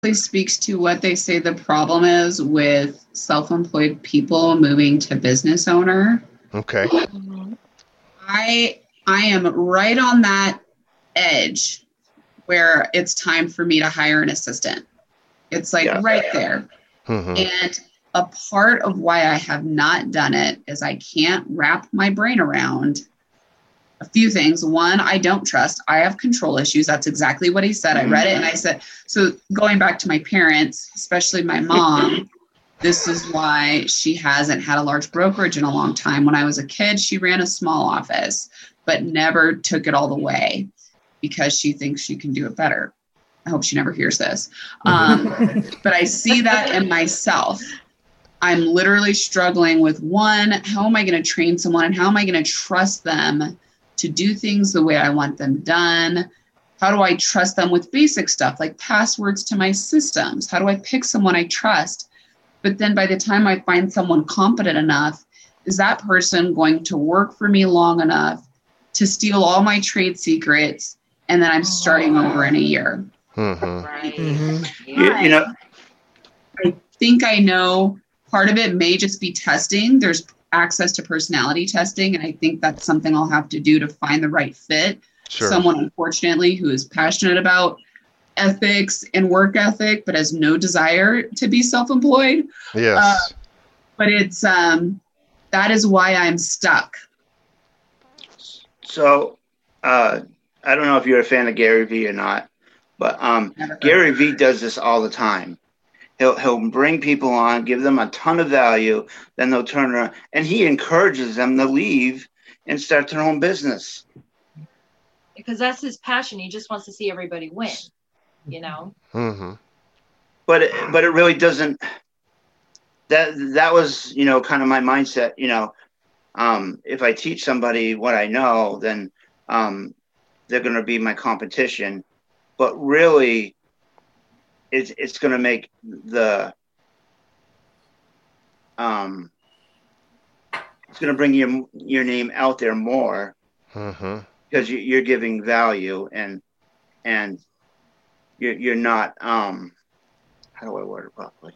speaks to what they say the problem is with self-employed people moving to business owner. Okay. I am right on that edge where it's time for me to hire an assistant. It's like right there. And a part of why I have not done it is I can't wrap my brain around a few things. One, I don't trust. I have control issues. That's exactly what he said. I read it and I said, so going back to my parents, especially my mom, this is why she hasn't had a large brokerage in a long time. When I was a kid, she ran a small office, but never took it all the way because she thinks she can do it better. I hope she never hears this. But I see that in myself. I'm literally struggling with one, how am I going to train someone and how am I going to trust them to do things the way I want them done? How do I trust them with basic stuff like passwords to my systems? How do I pick someone I trust? But then by the time I find someone competent enough, is that person going to work for me long enough to steal all my trade secrets? And then I'm starting over in a year. Right. You know, I think I know part of it may just be testing. There's access to personality testing. And I think that's something I'll have to do to find the right fit. Sure. Someone, unfortunately, who is passionate about ethics and work ethic, but has no desire to be self-employed. Yes. But it's, that is why I'm stuck. So, I don't know if you're a fan of Gary Vee or not, but Gary Vee does this all the time. He'll bring people on, give them a ton of value, then they'll turn around, and he encourages them to leave and start their own business. Because that's his passion. He just wants to see everybody win, you know? But it really doesn't. That was, you know, kind of my mindset. You know, if I teach somebody what I know, then they're going to be my competition. But really, it's going to make the it's going to bring your name out there more because you're giving value and you're not how do I word it properly?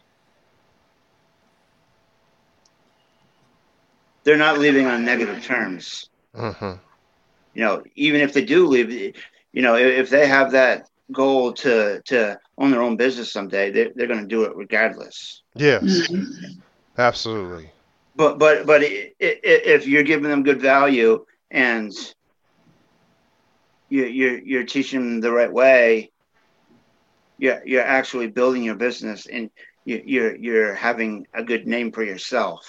They're not leaving on negative terms. You know, even if they do leave, you know, if they have that goal to own their own business someday, they're going to do it regardless. Yes, absolutely. But if you're giving them good value and you're teaching them the right way, you're actually building your business and you're having a good name for yourself.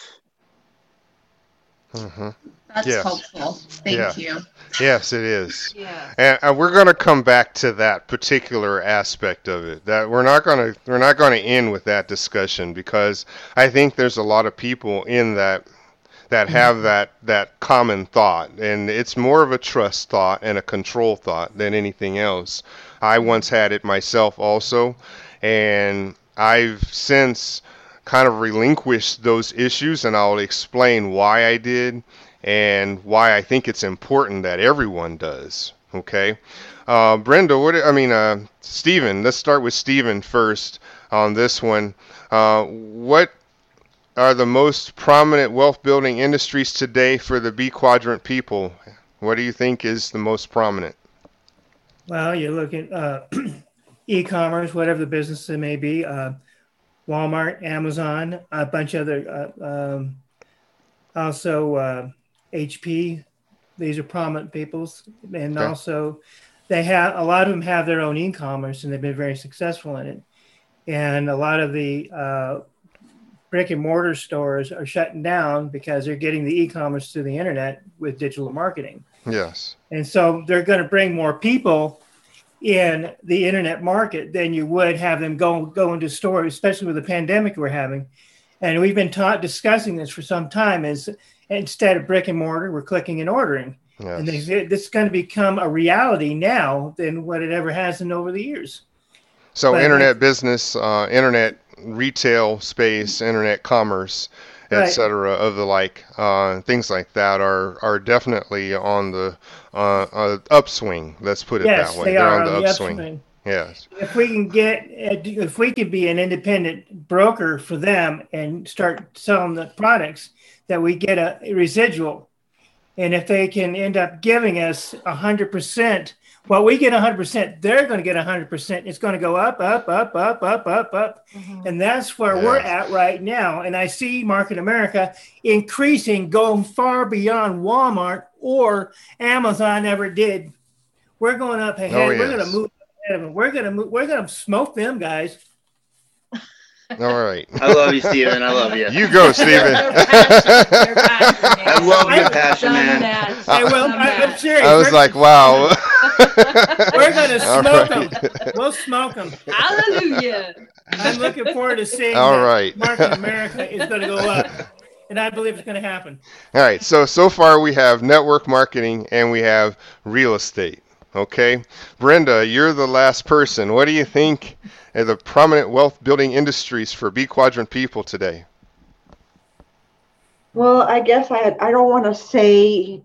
That's helpful. Thank you. Yes, it is. Yeah. And we're going to come back to that particular aspect of it. That we're not going to end with that discussion because I think there's a lot of people in that have that common thought, and it's more of a trust thought and a control thought than anything else. I once had it myself also, and I've since kind of relinquished those issues, and I'll explain why I did and why I think it's important that everyone does. Okay, Brenda, Stephen. Let's start with Stephen first on this one. What are the most prominent wealth building industries today for the B quadrant people? What do you think is the most prominent? Well, you look at e-commerce, whatever the business it may be. Walmart, Amazon, a bunch of other, also HP. These are prominent peoples, and also they have a lot of them have their own e-commerce, and they've been very successful in it. And a lot of the brick and mortar stores are shutting down because they're getting the e-commerce through the internet with digital marketing. Yes. And so they're going to bring more people in the internet market than you would have them go into stores, especially with the pandemic we're having. And we've been discussing this for some time is instead of brick and mortar, we're clicking and ordering. Yes. And this is going to become a reality now than what it ever has in over the years. So internet business, internet retail space, internet commerce, etc. of the like, things like that are definitely on the upswing. Let's put it that way. They're on the upswing. Yes. If we could be an independent broker for them and start selling the products, that we get a residual. And if they can end up giving us 100%, well, we get 100%, they're going to get 100%. It's going to go up, up, up, up, up, up, up. Mm-hmm. And that's where we're at right now. And I see Market America increasing, going far beyond Walmart or Amazon ever did. We're going up ahead. Oh, yes. We're going to move ahead of them. We're going to smoke them, guys. All right. I love you, Steven. I love you. You go, Steven. I love your passion, man. I'm serious. I was like, wow. We're going to smoke them. We'll smoke them. Hallelujah. I'm looking forward to seeing Market America is going to go up. And I believe it's going to happen. All right. So far we have network marketing and we have real estate. Okay. Brenda, you're the last person. What do you think are the prominent wealth building industries for B Quadrant people today? Well, I guess I don't want to say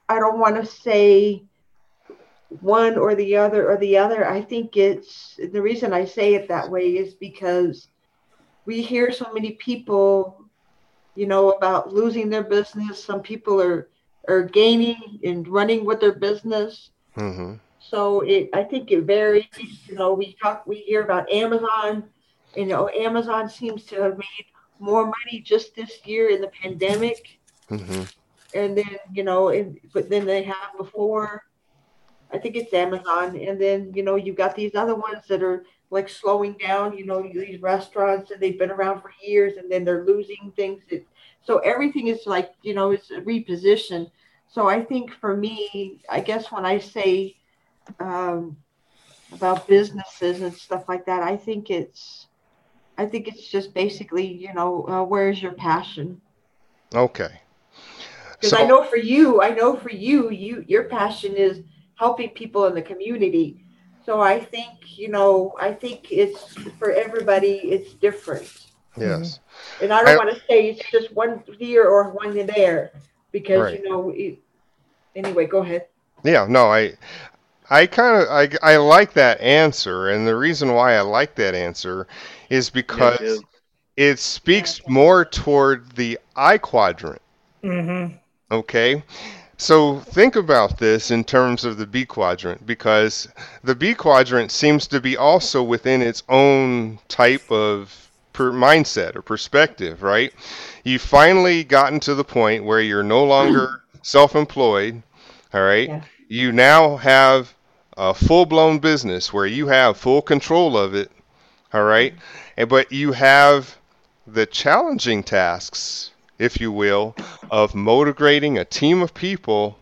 one or the other. I think it's the reason I say it that way is because we hear so many people, about losing their business. Some people are gaining and running with their business. Mm-hmm. So I think it varies. We hear about Amazon. Amazon seems to have made more money just this year in the pandemic. Mm-hmm. And then, but then they have before. I think it's Amazon. And then, you've got these other ones that are like slowing down, these restaurants, and they've been around for years, and then they're losing things. So everything is like, it's a reposition. So I think for me, I guess when I say about businesses and stuff like that, I think it's just basically, where's your passion? Okay. Because I know for you, your passion is helping people in the community. So I think it's for everybody, it's different. Yes. And I don't want to say it's just one here or one there because, anyway, go ahead. Yeah, no, I like that answer. And the reason why I like that answer is because it speaks more toward the I quadrant. Mm-hmm. Okay. So think about this in terms of the B quadrant, because the B quadrant seems to be also within its own type of mindset or perspective, right? You've finally gotten to the point where you're no longer self-employed, all right? Yeah. You now have a full-blown business where you have full control of it, all right? But you have the challenging tasks, if you will, of motivating a team of people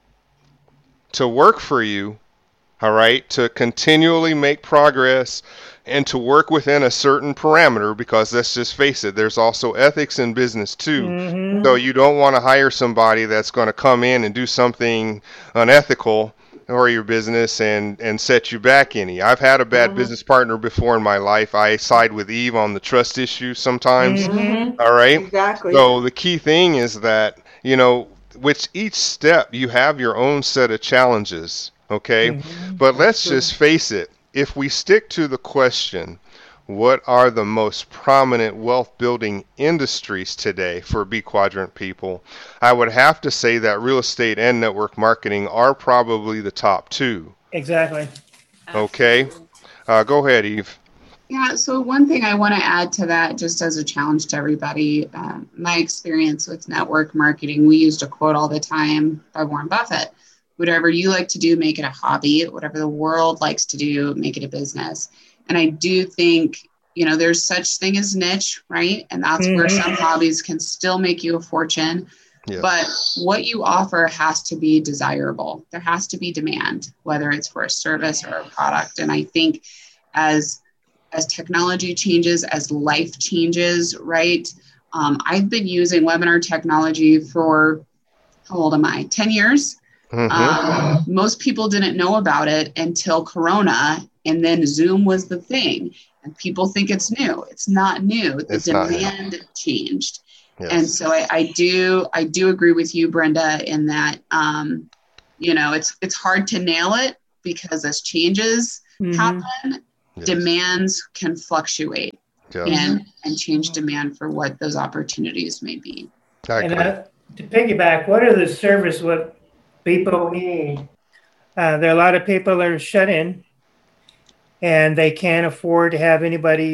to work for you, all right, to continually make progress and to work within a certain parameter, because let's just face it, there's also ethics in business too. Mm-hmm. So you don't want to hire somebody that's going to come in and do something unethical or your business and set you back any. I've had a bad business partner before in my life. I side with Eve on the trust issue sometimes. Mm-hmm. All right. Exactly. So the key thing is that, with each step, you have your own set of challenges. Okay. Mm-hmm. But let's just face it. If we stick to the question, what are the most prominent wealth building industries today for B Quadrant people, I would have to say that real estate and network marketing are probably the top two. Exactly. Okay. Go ahead, Eve. Yeah, so one thing I want to add to that, just as a challenge to everybody, my experience with network marketing, we used a quote all the time by Warren Buffett. Whatever you like to do, make it a hobby. Whatever the world likes to do, make it a business. And I do think, there's such thing as niche, right? And that's where some hobbies can still make you a fortune. Yeah. But what you offer has to be desirable. There has to be demand, whether it's for a service or a product. And I think as technology changes, as life changes, right? I've been using webinar technology for, how old am I? 10 years. Mm-hmm. Most people didn't know about it until Corona, and then Zoom was the thing. And people think it's new. It's not new. The demand changed. Yes. And so I do agree with you, Brenda, in that it's hard to nail it because this changes. happen, demands can fluctuate and change demand for what those opportunities may be. And to piggyback, what are the service what people need? There are a lot of people that are shut in, and they can't afford to have anybody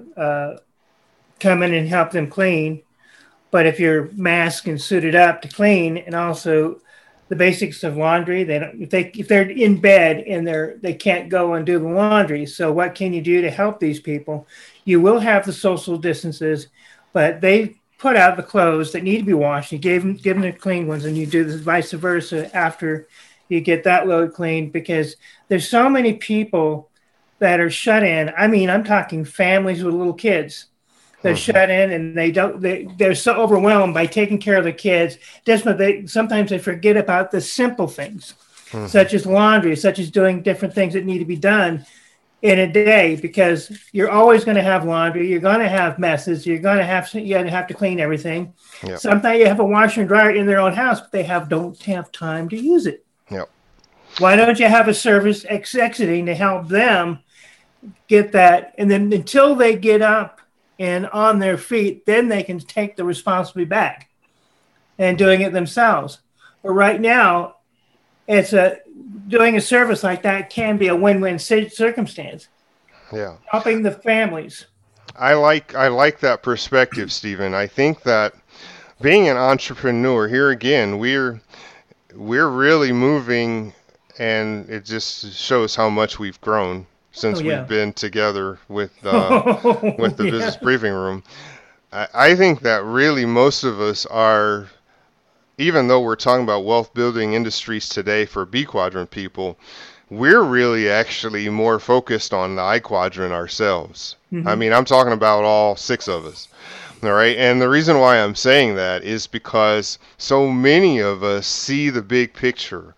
come in and help them clean. But if you're masked and suited up to clean, and also the basics of laundry, if they're in bed and they can't go and do the laundry. So what can you do to help these people? You will have the social distances, but they put out the clothes that need to be washed. You give them the clean ones, and you do this vice versa after you get that load cleaned, because there's so many people that are shut in. I mean, I'm talking families with little kids. They're shut in, and they're so overwhelmed by taking care of the kids. Sometimes they forget about the simple things, such as laundry, such as doing different things that need to be done in a day, because you're always going to have laundry. You're going to have messes. You have to clean everything. Yep. Sometimes you have a washer and dryer in their own house, but they don't have time to use it. Yep. Why don't you have a service exiting to help them get that? And then until they get up and on their feet, then they can take the responsibility back and doing it themselves. But right now, doing a service like that can be a win-win circumstance. Yeah, helping the families. I like that perspective, Stephen. I think that being an entrepreneur, here again, we're really moving, and it just shows how much we've grown since we've been together with the Business Briefing Room. I think that really most of us are, even though we're talking about wealth building industries today for B quadrant people, we're really actually more focused on the I quadrant ourselves. I mean, I'm talking about all 6 of us. All right. And the reason why I'm saying that is because so many of us see the big picture.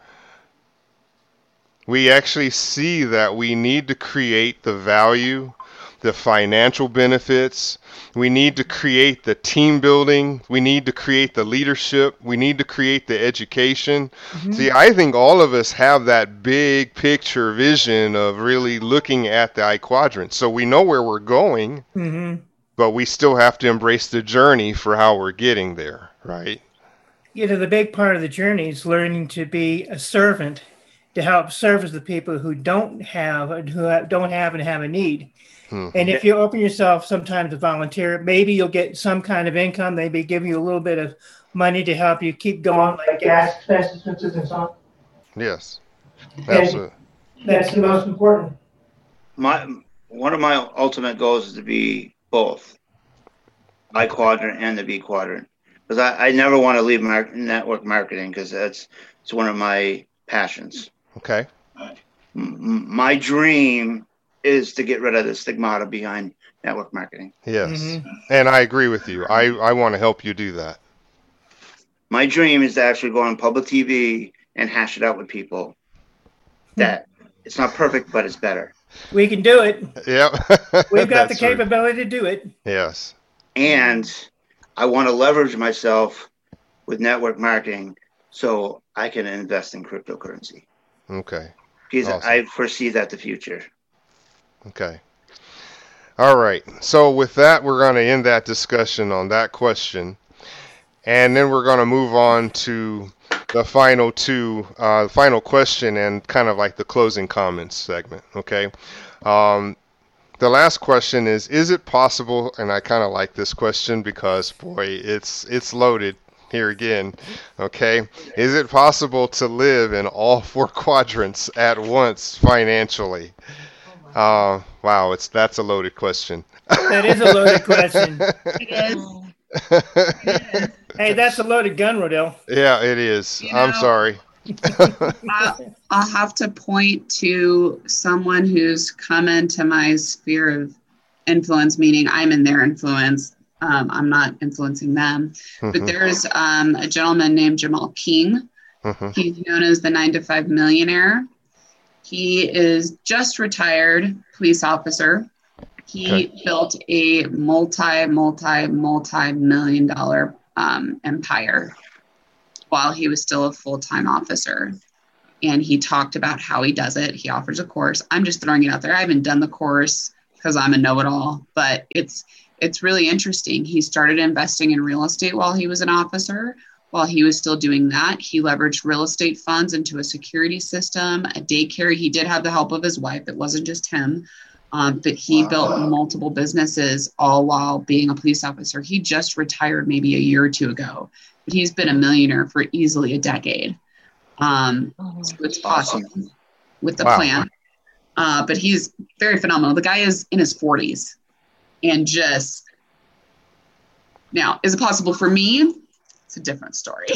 We actually see that we need to create the value, the financial benefits. We need to create the team building. We need to create the leadership. We need to create the education. See, I think all of us have that big picture vision of really looking at the I quadrant. So we know where we're going, but we still have to embrace the journey for how we're getting there, right? The big part of the journey is learning to be a servant, to help service the people who don't have and have a need. And if you open yourself sometimes to volunteer, maybe you'll get some kind of income. They may give you a little bit of money to help you keep going, like gas expenses and so on. Yes, absolutely. That's the most important. One of my ultimate goals is to be both I quadrant and the B quadrant, because I never want to leave network marketing, because it's one of my passions. Okay. My dream is to get rid of the stigmata behind network marketing. Yes. And I agree with you. I want to help you do that. My dream is to actually go on public TV and hash it out with people that it's not perfect, but it's better. We can do it. Yep. We've got the capability to do it. Yes. And I want to leverage myself with network marketing so I can invest in cryptocurrency. Okay. Because awesome. I foresee that the future. Okay. All right. So with that, we're going to end that discussion on that question. And then we're going to move on to the final final question and kind of like the closing comments segment. Okay. The last question is it possible, and I kind of like this question because, boy, it's loaded here again. Okay. Is it possible to live in all 4 quadrants at once financially? Wow, that's a loaded question. That is a loaded question. It is. Hey, that's a loaded gun, Rodell. Yeah, it is. I'm sorry. I'll have to point to someone who's come into my sphere of influence, meaning I'm in their influence. I'm not influencing them. But there's a gentleman named Jamal King. He's known as the 9-to-5 millionaire. He is just retired police officer. He built a multi-million dollar empire while he was still a full-time officer. and he talked about how he does it. He offers a course. I'm just throwing it out there. I haven't done the course because I'm a know-it-all, but it's really interesting. He started investing in real estate while he was an officer. While he was still doing that, he leveraged real estate funds into a security system, a daycare. He did have the help of his wife. It wasn't just him, but he built multiple businesses all while being a police officer. He just retired maybe a year or two ago, but he's been a millionaire for easily a decade. So it's awesome with the plan. But he's very phenomenal. The guy is in his 40s and just now, is it possible for me? It's a different story.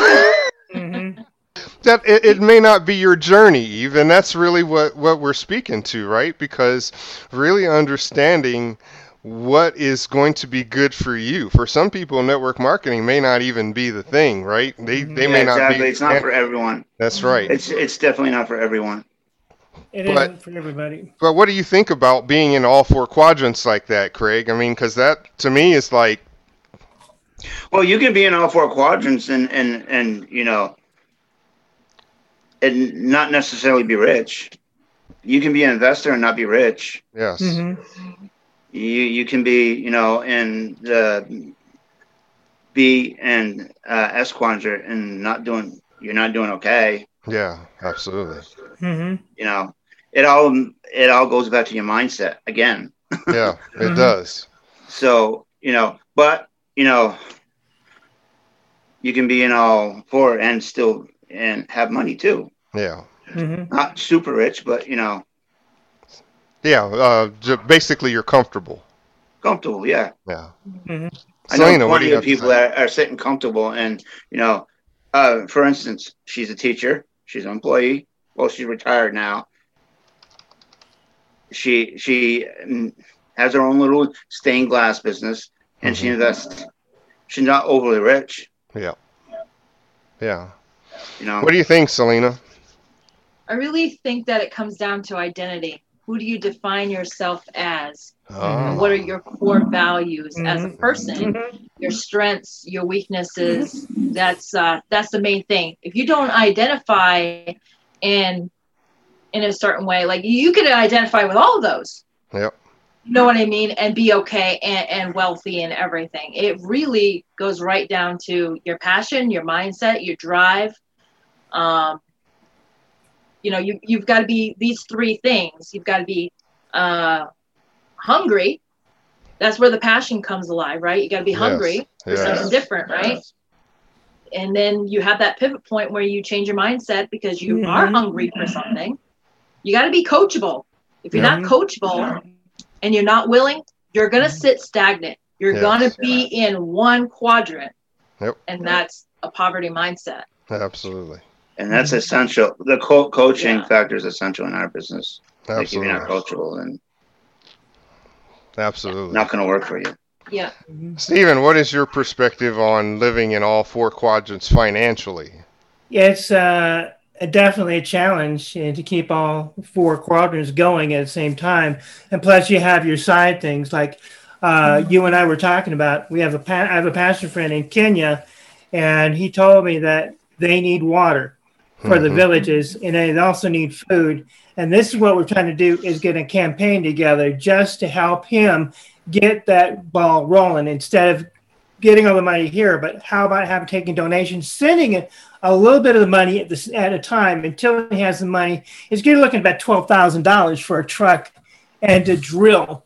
That it may not be your journey, Eve, and that's really what we're speaking to, right? Because really understanding what is going to be good for you. For some people, network marketing may not even be the thing, right? They may not exactly. be. It's not for everyone. That's right. It's definitely not for everyone. It isn't for everybody. But what do you think about being in all four quadrants like that, Craig? I mean, because that to me is like. Well, you can be in all four quadrants and you know, and not necessarily be rich. You can be an investor and not be rich. Yes. You can be, you know, in the B and S quadrant and you're not doing okay. Yeah, absolutely. You know, it all goes back to your mindset again. Yeah, it does. So, you know, but you know, you can be in all four and still have money too. Yeah. Not super rich, but you know. Yeah, basically you're comfortable. Comfortable, yeah. Yeah. I know plenty of people that are sitting comfortable, and you know, for instance, she's a teacher, she's an employee. Well, she's retired now. She has her own little stained glass business, and she invests. She's not overly rich. Yeah. Yeah. You know. What do you think, Selena? I really think that it comes down to identity. Who do you define yourself as? What are your core values as a person? Your strengths, your weaknesses. That's the main thing. If you don't identify in a certain way, like you can identify with all of those. Yep. You know what I mean? And be okay and wealthy and everything. It really goes right down to your passion, your mindset, your drive. You know, you've got to be these three things. You've got to be hungry. That's where the passion comes alive, right? You got to be hungry for something different, right? And then you have that pivot point where you change your mindset because you are hungry for something. You got to be coachable. If you're not coachable and you're not willing, you're going to sit stagnant. You're going to be in one quadrant. Yep. And that's a poverty mindset. Absolutely. And that's essential. The coaching factor is essential in our business. Absolutely. Like if you're not coachable, then absolutely not going to work for you. Yeah. Stephen, what is your perspective on living in all four quadrants financially? Yeah, it's definitely a challenge to keep all four quadrants going at the same time. And plus, you have your side things like you and I were talking about. I have a pastor friend in Kenya, and he told me that they need water for the villages, and they also need food. And this is what we're trying to do, is get a campaign together just to help him get that ball rolling instead of getting all the money here. But how about taking donations, sending a little bit of the money at a time until he has the money. It's going to look at about $12,000 for a truck and to drill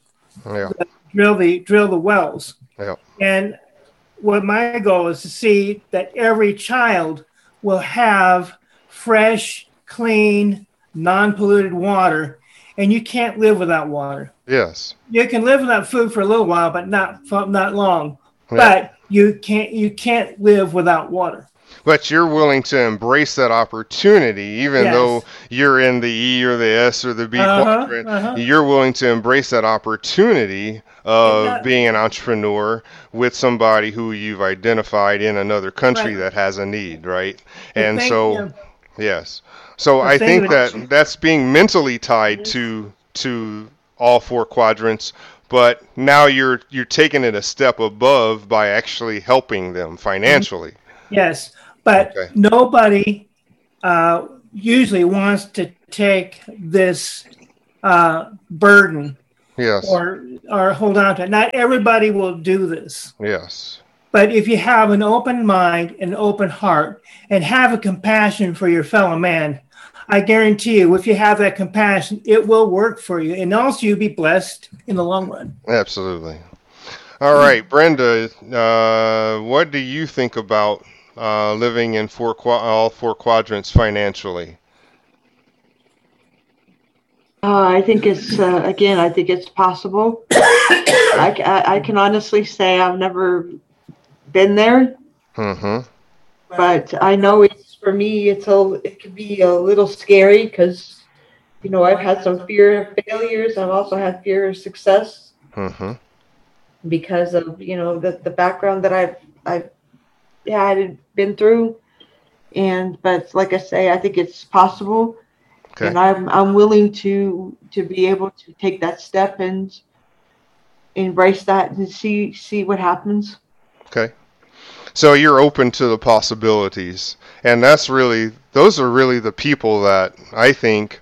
the wells. Yeah. And what my goal is to see that every child will have fresh, clean, non-polluted water, and you can't live without water. Yes. You can live without food for a little while, but not long. Yeah. But you can't live without water. But you're willing to embrace that opportunity, even though you're in the E or the S or the B quadrant. You're willing to embrace that opportunity of being an entrepreneur with somebody who you've identified in another country that has a need, right? And yes. So I think that's being mentally tied to all four quadrants, but now you're taking it a step above by actually helping them financially. Yes, but nobody usually wants to take this burden. Yes. Or hold on to it. Not everybody will do this. Yes. But if you have an open mind, an open heart, and have a compassion for your fellow man, I guarantee you, if you have that compassion, it will work for you. And also you'll be blessed in the long run. Absolutely. All right, Brenda, what do you think about living in all four quadrants financially? I think it's, again, I think it's possible. I can honestly say I've never been there. Mm-hmm. But I know it's, for me, it can be a little scary because, I've had some fear of failures. I've also had fear of success. Mm-hmm. Because of, the background that I've been through. But like I say, I think it's possible. Okay. And I'm willing to be able to take that step and embrace that and see what happens. Okay. So you're open to the possibilities. And those are really the people that I think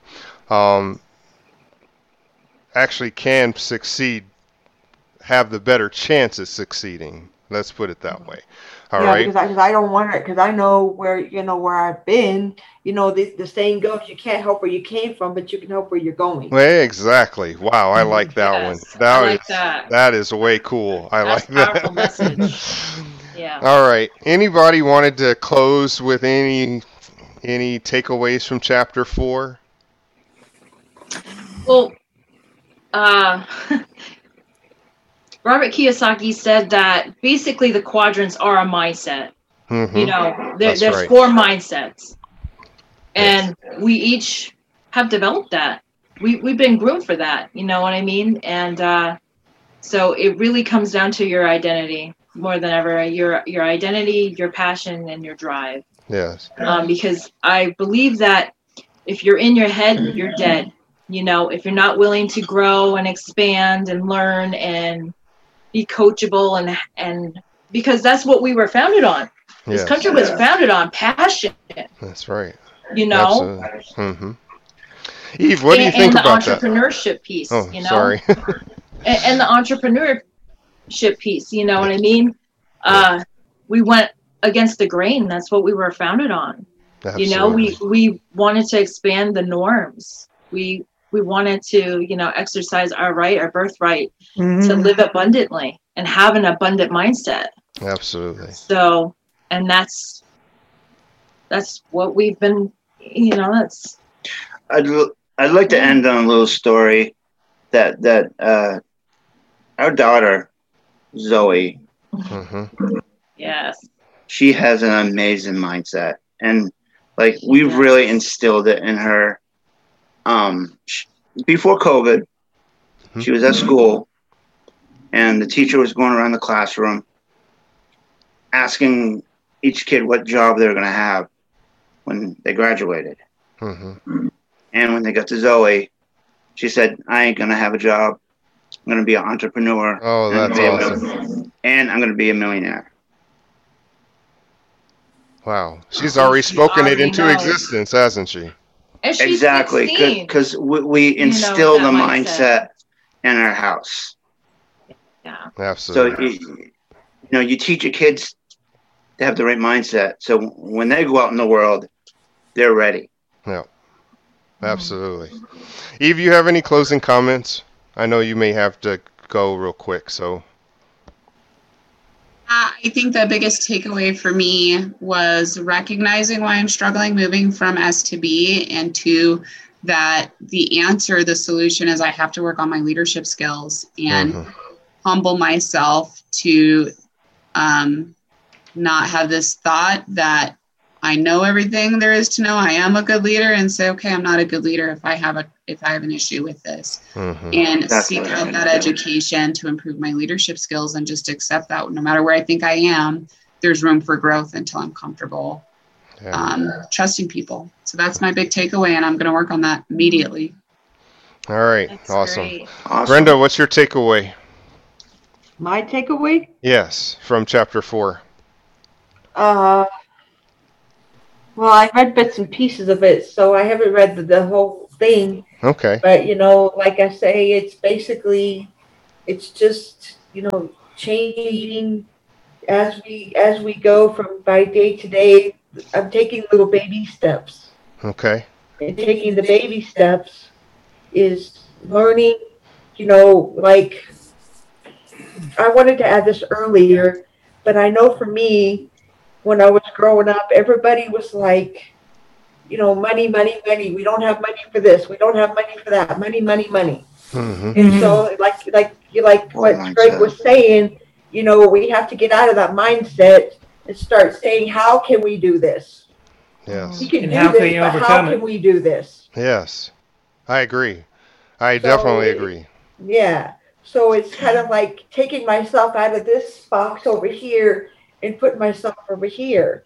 actually can succeed, have the better chance at succeeding. Let's put it that way. All right. Because I don't want it, because I know where I've been. The saying goes, you can't help where you came from, but you can help where you're going. Well, exactly. Wow, I like that one. That is way cool. That's like that. Powerful message. Yeah. All right. Anybody wanted to close with any takeaways from chapter 4? Well, Robert Kiyosaki said that basically the quadrants are a mindset. Mm-hmm. There's right. 4 mindsets. And we each have developed that. We've been groomed for that. You know what I mean? And so it really comes down to your identity more than ever. Your identity, your passion, and your drive. Yes. Because I believe that if you're in your head, you're dead. If you're not willing to grow and expand and learn and be coachable and because that's what we were founded on. This country was founded on passion. That's right. Absolutely. Mm-hmm. Eve, what do you think about that? And the entrepreneurship piece, Oh, sorry. and the entrepreneurship piece, you know what I mean? We went against the grain. That's what we were founded on. Absolutely. We wanted to expand the norms. We wanted to, exercise our birthright to live abundantly and have an abundant mindset. Absolutely. So, and that's what we've been, that's. I'd like to end on a little story that our daughter, Zoe. Mm-hmm. Yes. She has an amazing mindset. And we've really instilled it in her. Before COVID, she was at school, and the teacher was going around the classroom asking each kid what job they were going to have when they graduated. Mm-hmm. And when they got to Zoe, she said, I ain't going to have a job. I'm going to be an entrepreneur. Oh, that's awesome. And I'm going to be a millionaire. Wow. She's already spoken it into existence, hasn't she? Exactly, because we instill the mindset in our house. Yeah, absolutely. So you teach your kids to have the right mindset, so when they go out in the world, they're ready. Yeah, absolutely. Eve, you have any closing comments? I know you may have to go real quick, so. I think the biggest takeaway for me was recognizing why I'm struggling, moving from S to B, and to that the answer, the solution is I have to work on my leadership skills and humble myself to not have this thought that I know everything there is to know. I am a good leader, and say, okay, I'm not a good leader if I have an issue with this, and seek out that education to improve my leadership skills, and just accept that no matter where I think I am, there's room for growth until I'm comfortable trusting people. So that's my big takeaway, and I'm going to work on that immediately. All right. That's awesome. Brenda, what's your takeaway? My takeaway? Yes, from chapter 4. Well, I read bits and pieces of it, so I haven't read the whole thing. Okay. But, like I say, it's basically, it's just, changing as we go from by day to day. I'm taking little baby steps. Okay. And taking the baby steps is learning, like, I wanted to add this earlier, but I know for me, when I was growing up, everybody was like, money, money, money. We don't have money for this. We don't have money for that. Money, money, money. Mm-hmm. And so, like what Greg was saying, we have to get out of that mindset and start saying, how can we do this? Yes. We can do this, but how can we do this? Yes, I agree. I definitely agree. Yeah. So it's kind of like taking myself out of this box over here and putting myself over here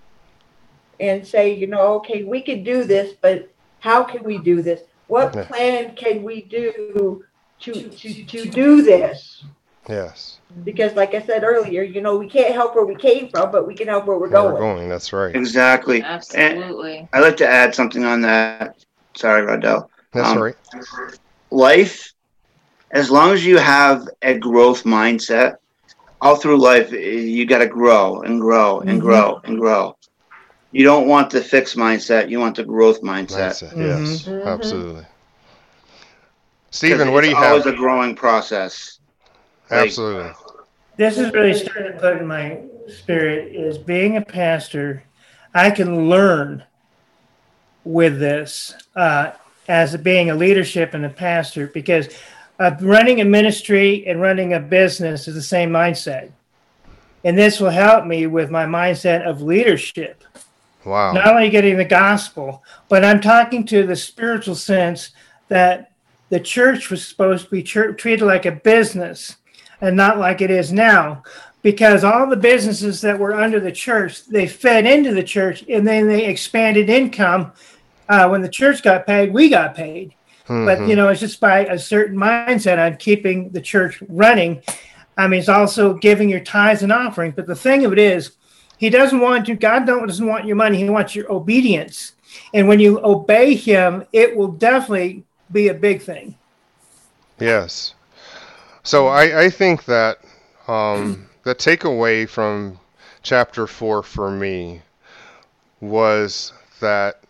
and say, okay, we can do this, but how can we do this? What plan can we do to do this? Yes. Because like I said earlier, we can't help where we came from, but we can help where we're going. That's right. Exactly. Absolutely. And I'd like to add something on that. Sorry, Rodell. That's right. Life, as long as you have a growth mindset, all through life, you got to grow and grow and grow and grow. You don't want the fixed mindset. You want the growth mindset. Yes, absolutely. Stephen, what do you have? It's always a growing process. Absolutely. This is really starting to put in my spirit is being a pastor. I can learn with this as being a leadership and a pastor, because running a ministry and running a business is the same mindset. And this will help me with my mindset of leadership. Wow. Not only getting the gospel, but I'm talking to the spiritual sense that the church was supposed to be treated like a business and not like it is now, because all the businesses that were under the church, they fed into the church, and then they expanded income. When the church got paid, we got paid. Mm-hmm. But, it's just by a certain mindset on keeping the church running. I mean, it's also giving your tithes and offerings. But the thing of it is, God doesn't want your money. He wants your obedience. And when you obey him, it will definitely be a big thing. Yes. So I think that the takeaway from chapter 4 for me was that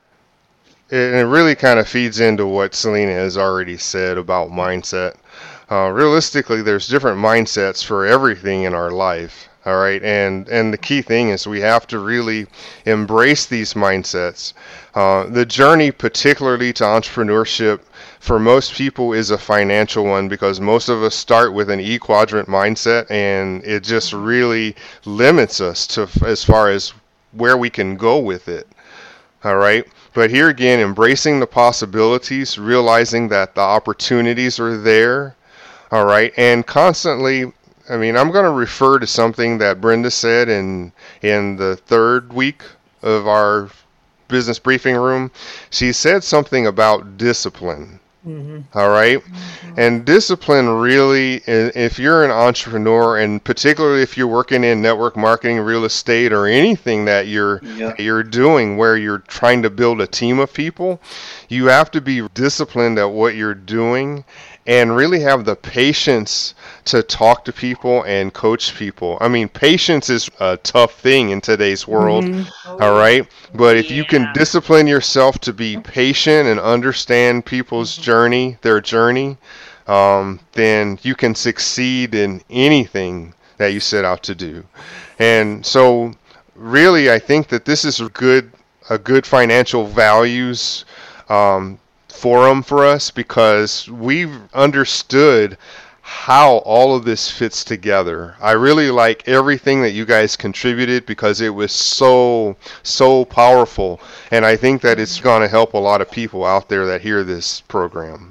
it really kind of feeds into what Selena has already said about mindset. Realistically, there's different mindsets for everything in our life. All right. And the key thing is we have to really embrace these mindsets. The journey, particularly to entrepreneurship, for most people is a financial one, because most of us start with an E-quadrant mindset, and it just really limits us to as far as where we can go with it. All right. But here again, embracing the possibilities, realizing that the opportunities are there. All right. And constantly, I'm going to refer to something that Brenda said in the third week of our business briefing room. She said something about discipline. Mm-hmm. All right. Mm-hmm. And discipline really, if you're an entrepreneur, and particularly if you're working in network marketing, real estate, or anything that you're doing where you're trying to build a team of people, you have to be disciplined at what you're doing and really have the patience to talk to people and coach people. Patience is a tough thing in today's world, all right? But if you can discipline yourself to be patient and understand people's journey, their journey, then you can succeed in anything that you set out to do. And so really, I think that this is a good financial values forum for us, because we've understood how all of this fits together. I really like everything that you guys contributed, because it was so powerful, and I think that it's going to help a lot of people out there that hear this program.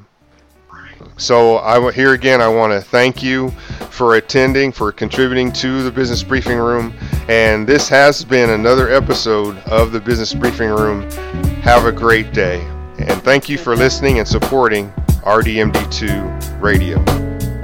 So here again, I want to thank you for attending, for contributing to the Business Briefing Room, and this has been another episode of the Business Briefing Room. Have a great day. And thank you for listening and supporting RDMD2 Radio.